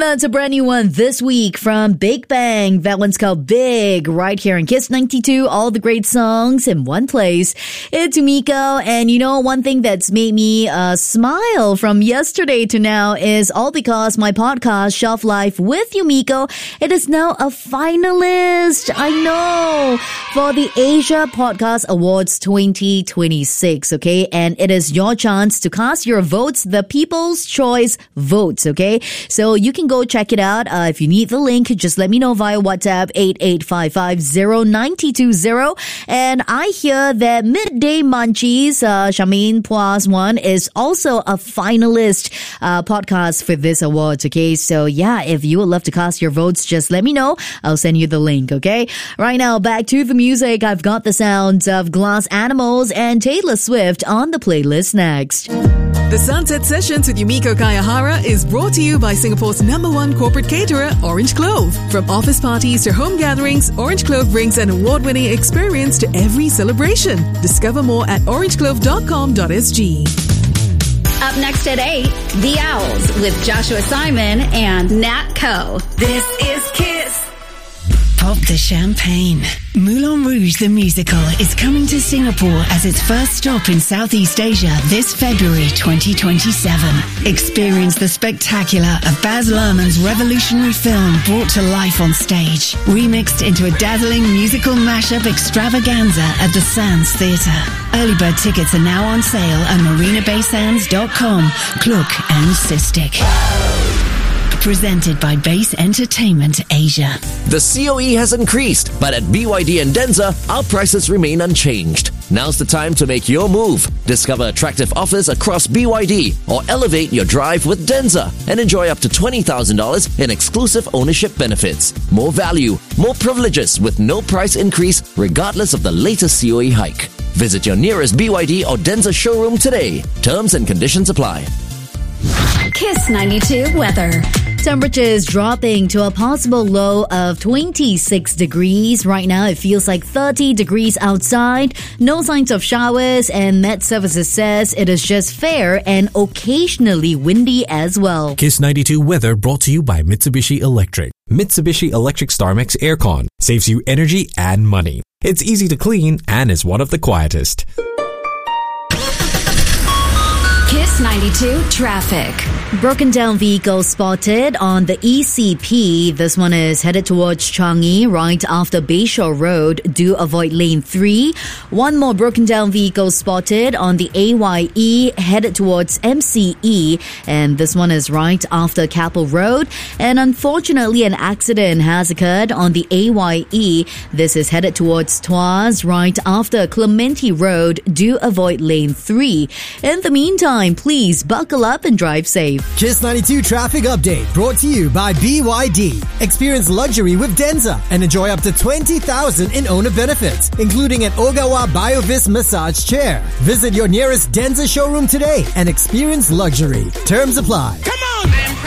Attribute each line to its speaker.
Speaker 1: That's a brand new one this week from Big Bang. That one's called Big, right here in Kiss 92. All the great songs in one place. It's Yumiko, and you know, one thing that's made me smile from yesterday to now is all because my podcast, Shelf Life with Yumiko, it is now a finalist. I know, for the Asia Podcast Awards 2026, okay? And it is your chance to cast your votes, the People's Choice votes, okay? So you can go check it out. If you need the link, just let me know via WhatsApp 88550920. And I hear that Midday Munchies, Charmaine Poir's one, is also a finalist podcast for this award, okay? So yeah, if you would love to cast your votes, just let me know. I'll send you the link, okay? Right now, back to the music. I've got the sounds of Glass Animals and Taylor Swift on the playlist next.
Speaker 2: The Sunset Sessions with Yumiko Kayahara is brought to you by Singapore's #1 corporate caterer, Orange Clove. From office parties to home gatherings, Orange Clove brings an award-winning experience to every celebration. Discover more at orangeclove.com.sg.
Speaker 3: Up next at 8, The Owls with Joshua Simon and Nat Co. This is Kiss.
Speaker 4: Pop the champagne. Moulin Rouge the Musical is coming to Singapore as its first stop in Southeast Asia this February 2027. Experience the spectacular of Baz Luhrmann's revolutionary film brought to life on stage, remixed into a dazzling musical mashup extravaganza at the Sands Theatre. Early bird tickets are now on sale at marinabaysands.com, Klook and Sistik. Presented by Base Entertainment Asia.
Speaker 5: The COE has increased, but at BYD and Denza, our prices remain unchanged. Now's the time to make your move. Discover attractive offers across BYD or elevate your drive with Denza and enjoy up to $20,000 in exclusive ownership benefits. More value, more privileges with no price increase regardless of the latest COE hike. Visit your nearest BYD or Denza showroom today. Terms and conditions apply.
Speaker 3: Kiss 92 weather.
Speaker 1: Temperatures dropping to a possible low of 26 degrees. Right now, it feels like 30 degrees outside. No signs of showers, and Met Services says it is just fair and occasionally windy as well.
Speaker 6: Kiss 92 weather brought to you by Mitsubishi Electric. Mitsubishi Electric StarMax Aircon saves you energy and money. It's easy to clean and is one of the quietest.
Speaker 3: Kiss 92 traffic.
Speaker 1: Broken down vehicle spotted on the ECP. This one is headed towards Changi right after Bayshore Road. Do avoid lane 3. One more broken down vehicle spotted on the AYE headed towards MCE. And this one is right after Capel Road. And unfortunately, an accident has occurred on the AYE. This is headed towards Tuas right after Clementi Road. Do avoid lane 3. In the meantime, please buckle up and drive safe.
Speaker 7: Kiss 92 traffic update brought to you by BYD. Experience luxury with Denza and enjoy up to $20,000 in owner benefits, including an Ogawa BioVis massage chair. Visit your nearest Denza showroom today and experience luxury. Terms apply.
Speaker 8: Come on!